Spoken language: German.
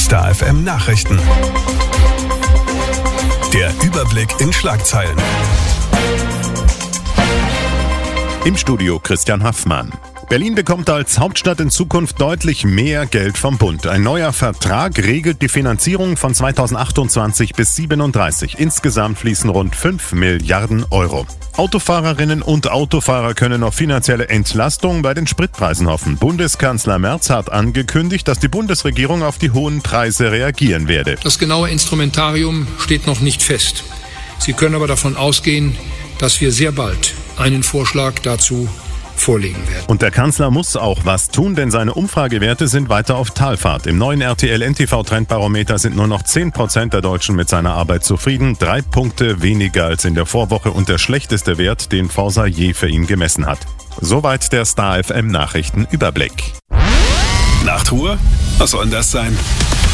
Star FM Nachrichten. Der Überblick in Schlagzeilen. Im Studio Christian Haffmann. Berlin bekommt als Hauptstadt in Zukunft deutlich mehr Geld vom Bund. Ein neuer Vertrag regelt die Finanzierung von 2028 bis 2037. Insgesamt fließen rund 5 Milliarden Euro. Autofahrerinnen und Autofahrer können auf finanzielle Entlastung bei den Spritpreisen hoffen. Bundeskanzler Merz hat angekündigt, dass die Bundesregierung auf die hohen Preise reagieren werde. Das genaue Instrumentarium steht noch nicht fest. Sie können aber davon ausgehen, dass wir sehr bald einen Vorschlag dazu vorlegen werden. Und der Kanzler muss auch was tun, denn seine Umfragewerte sind weiter auf Talfahrt. Im neuen RTL-NTV-Trendbarometer sind nur noch 10% der Deutschen mit seiner Arbeit zufrieden. 3 Punkte weniger als in der Vorwoche und der schlechteste Wert, den Forsa je für ihn gemessen hat. Soweit der Star FM Nachrichten Überblick. Nachtruhe? Was soll denn das sein?